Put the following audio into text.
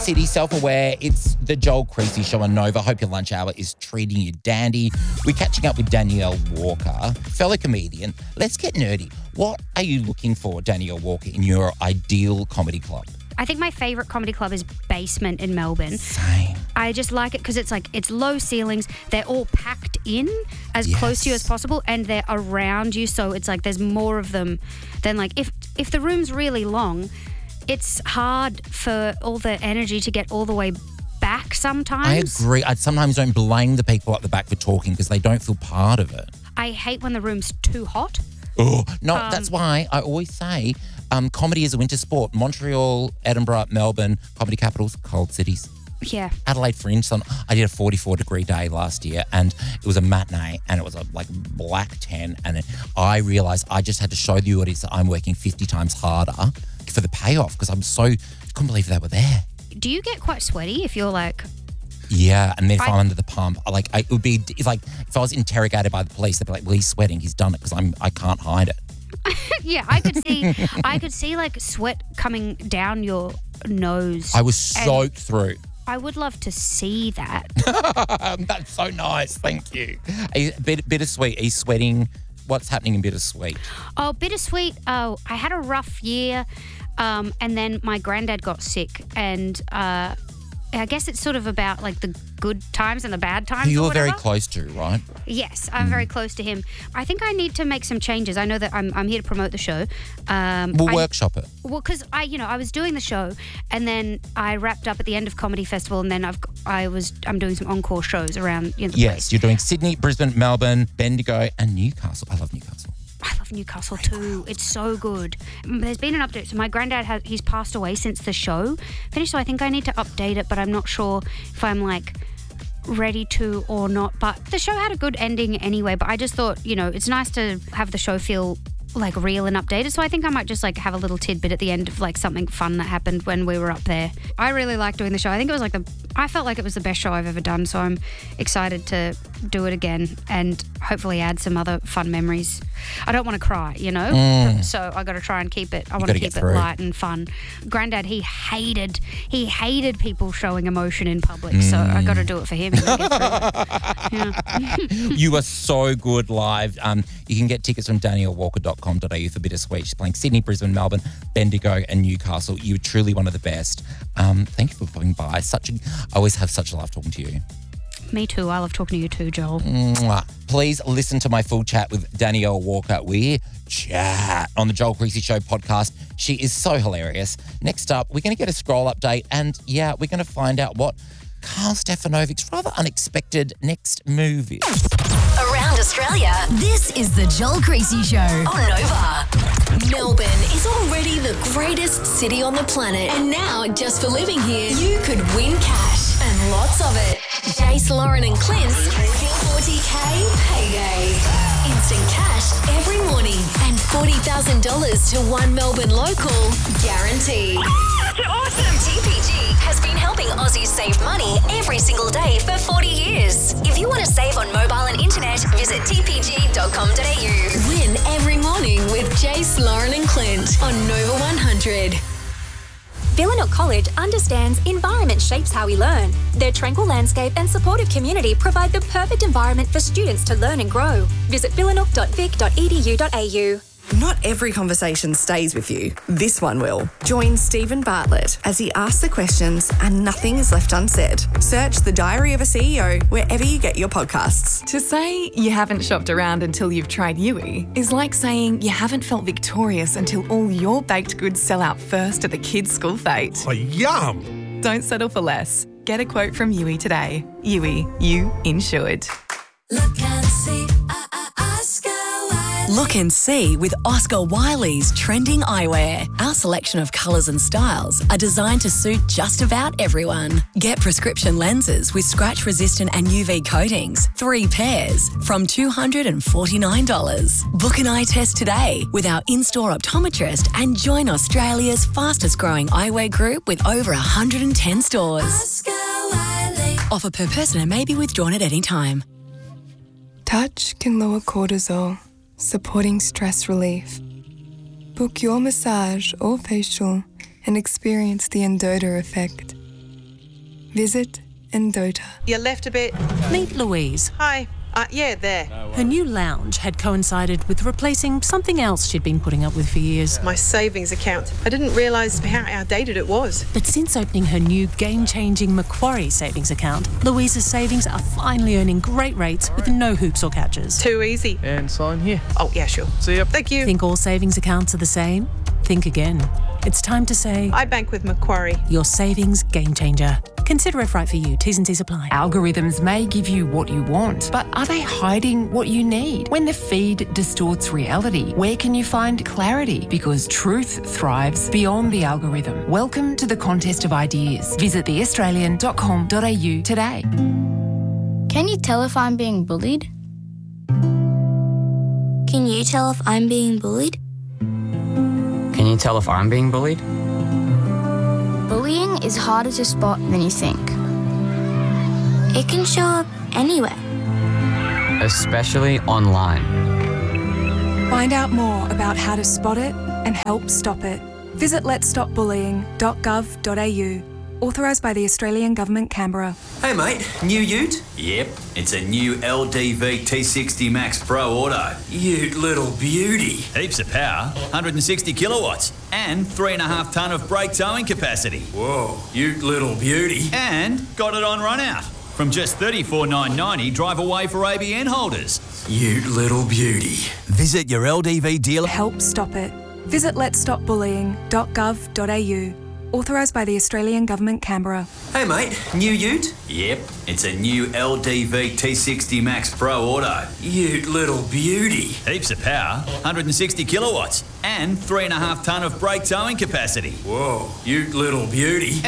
City, self-aware. It's the Joel Creasy Show on Nova. Hope your lunch hour is treating you dandy. We're catching up with Danielle Walker, fellow comedian. Let's get nerdy. What are you looking for, Danielle Walker, in your ideal comedy club? I think my favourite comedy club is Basement in Melbourne. Same. I just like it because it's low ceilings. They're all packed in as close to you as possible, and they're around you. So it's like there's more of them than like if the room's really long, it's hard for all the energy to get all the way back sometimes. I agree. I sometimes don't blame the people at the back for talking because they don't feel part of it. I hate when the room's too hot. Oh, no, that's why I always say comedy is a winter sport. Montreal, Edinburgh, Melbourne, comedy capitals, cold cities. Yeah. Adelaide Fringe. I did a 44-degree day last year and it was a matinee and it was a black 10 and I realised I just had to show the audience that I'm working 50 times harder for the payoff because I couldn't believe they were there. Do you get quite sweaty if you're like... Yeah, and then if I'm under the pump, it would be if I was interrogated by the police, they'd be like, "Well, he's sweating. He's done it because I can't hide it." Yeah, I could see like sweat coming down your nose. I was soaked through. I would love to see that. That's so nice. Thank you. Bittersweet. Are you sweating? What's happening in Bittersweet? Oh, Bittersweet. Oh, I had a rough year, and then my granddad got sick, and I guess it's sort of about like the good times and the bad times. Who you're very close to, right? Yes, I'm very close to him. I think I need to make some changes. I know that I'm here to promote the show. We'll workshop it. Well, because I was doing the show and then I wrapped up at the end of Comedy Festival and then I'm doing some encore shows around the place. You're doing Sydney, Brisbane, Melbourne, Bendigo, and Newcastle. I love Newcastle. I love Newcastle too. It's so good. There's been an update. So my granddad he's passed away since the show finished, so I think I need to update it, but I'm not sure if I'm like ready to or not. But the show had a good ending anyway, but I just thought, it's nice to have the show feel like real and updated. So I think I might just like have a little tidbit at the end of like something fun that happened when we were up there. I really liked doing the show. I think it was I felt like it was the best show I've ever done. So I'm excited to do it again and hopefully add some other fun memories. I don't want to cry, so I got to try and keep it. I want to keep it light and fun. Granddad, he hated people showing emotion in public. So I got to do it for him. You are so good live. You can get tickets from daniellewalker.com.au for Bittersweet. She's playing Sydney, Brisbane, Melbourne, Bendigo and Newcastle. You're truly one of the best. Thank you for popping by. I always have such a laugh talking to you. Me too. I love talking to you too, Joel. Mwah. Please listen to my full chat with Danielle Walker. We chat on the Joel Creasy Show podcast. She is so hilarious. Next up, we're going to get a scroll update and we're going to find out what Carl Stefanovic's rather unexpected next move is. Around Australia, this is the Joel Creasy Show on Nova. Melbourne is already the greatest city on the planet. And now, just for living here, you could win cash and lots of it. Jace, Lauren and Clint's 40K payday. Instant cash every morning and $40,000 to one Melbourne local guaranteed. That's awesome! TPG has been helping Aussies save money every single day for 40 years. If you want to save on mobile and internet, visit tpg.com.au. Win every morning with Jace, Lauren and Clint on Nova 100. Villanuk College understands environment shapes how we learn. Their tranquil landscape and supportive community provide the perfect environment for students to learn and grow. Visit villanuk.vic.edu.au. Not every conversation stays with you. This one will. Join Stephen Bartlett as he asks the questions and nothing is left unsaid. Search The Diary of a CEO wherever you get your podcasts. To say you haven't shopped around until you've tried Yui is like saying you haven't felt victorious until all your baked goods sell out first at the kids' school fete. Oh, yum! Don't settle for less. Get a quote from Yui today. Yui, you insured. Look and see, Look and see with Oscar Wiley's trending eyewear. Our selection of colours and styles are designed to suit just about everyone. Get prescription lenses with scratch-resistant and UV coatings, 3 pairs, from $249. Book an eye test today with our in-store optometrist and join Australia's fastest-growing eyewear group with over 110 stores. Oscar Wiley. Offer per person and may be withdrawn at any time. Touch can lower cortisol, supporting stress relief. Book your massage or facial and experience the Endota effect. Visit Endota. You left a bit. Meet Louise. Hi. Yeah, there. Her new lounge had coincided with replacing something else she'd been putting up with for years. My savings account. I didn't realise how outdated it was. But since opening her new game-changing Macquarie savings account, Louise's savings are finally earning great rates with no hoops or catches. Too easy. And sign here. Oh, yeah, sure. See ya. Thank you. Think all savings accounts are the same? Think again. It's time to say, I bank with Macquarie. your savings game changer. Consider if right for you. T's and C's apply. Algorithms may give you what you want, but are they hiding what you need? When the feed distorts reality, where can you find clarity? Because truth thrives beyond the algorithm. Welcome to the contest of ideas. Visit theaustralian.com.au today. Can you tell if I'm being bullied? Can you tell if I'm being bullied? Can you tell if I'm being bullied? Bullying is harder to spot than you think. It can show up anywhere. Especially online. Find out more about how to spot it and help stop it. Visit letsstopbullying.gov.au. Authorised by the Australian Government, Canberra. Hey mate, new ute? Yep, it's a new LDV T60 Max Pro Auto. Ute little beauty. Heaps of power, 160 kilowatts, and 3.5 tonne of brake towing capacity. Whoa, ute little beauty. And got it on run out. From just $34,990 drive away for ABN holders. Ute little beauty. Visit your LDV dealer. Help stop it. Visit letsstopbullying.gov.au. Authorised by the Australian Government, Canberra. Hey mate, new ute? Yep, it's a new LDV T60 Max Pro Auto. Ute little beauty. Heaps of power, 160 kilowatts, and 3.5 tonne of brake towing capacity. Whoa, ute little beauty.